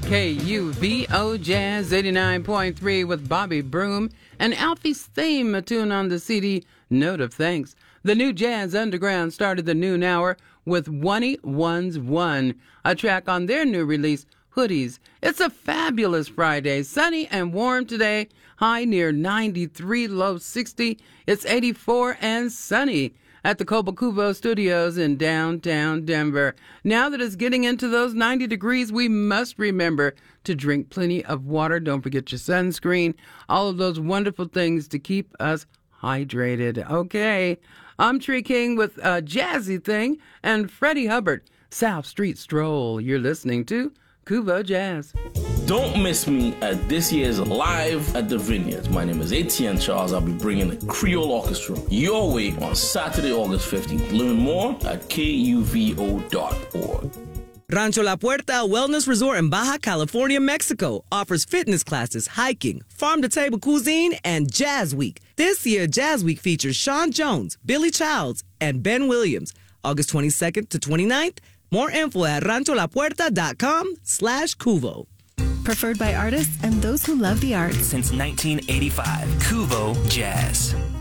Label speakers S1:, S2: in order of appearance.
S1: KUVO Jazz 89.3 with Bobby Broom and Alfie's theme, a tune on the CD, Note of Thanks. The New Jazz Underground started the noon hour with 1-1-1, a track on their new release, Hoodies. It's a fabulous Friday, sunny and warm today, high near 93, low 60. It's 84 and sunny at the Cobo Studios in downtown Denver. Now that it's getting into those 90 degrees, we must remember to drink plenty of water. Don't forget your sunscreen. All of those wonderful things to keep us hydrated. Okay, I'm Tree King with a jazzy thing and Freddie Hubbard, South Street Stroll. You're listening to Kuvo Jazz.
S2: Don't miss me at this year's Live at the Vineyards. My name is Etienne Charles. I'll be bringing the Creole Orchestra your way on Saturday, August 15th. Learn more at kuvo.org.
S3: Rancho La Puerta Wellness Resort in Baja California, Mexico offers fitness classes, hiking, farm-to-table cuisine, and Jazz Week. This year, Jazz Week features Sean Jones, Billy Childs, and Ben Williams. August 22nd to 29th. More info at rancholapuerta.com/Cuvo.
S4: Preferred by artists and those who love the arts.
S5: Since 1985, Kuvo Jazz.